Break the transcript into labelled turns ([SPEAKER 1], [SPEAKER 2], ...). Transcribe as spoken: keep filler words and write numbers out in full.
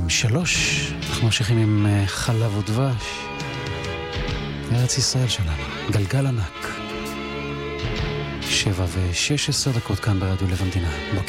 [SPEAKER 1] שלוש, אנחנו ממשיכים עם חלב ודבש, ארץ ישראל שלנו, גלגל ענק. שבע ושש עשרה דקות כאן ברדיו לב המדינה. בוקר